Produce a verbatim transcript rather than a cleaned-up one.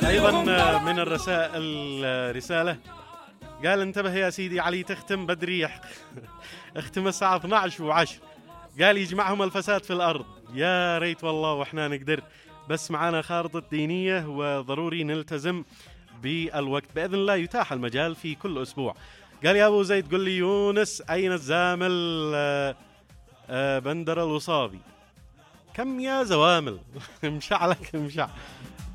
أيضا من الرسائل رسالة قال انتبه يا سيدي علي تختم بدري اختم الساعة اثني عشر وعشر. قال يجمعهم الفساد في الأرض. يا ريت والله وإحنا نقدر، بس معانا خارطة دينية وضروري نلتزم بالوقت. بإذن الله يتاح المجال في كل أسبوع. قال يا أبو زيد قل لي يونس أين الزامل آه آه بندر الوصابي؟ كم يا زوامل مشع لك مشع.